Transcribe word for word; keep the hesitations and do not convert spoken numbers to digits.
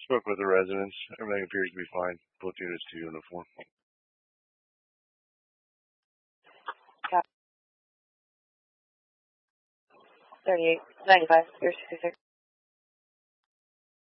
Spoke with the residents. Everything appears to be fine. Both units to uniform. thirty-eight ninety-five, you're sixty-six.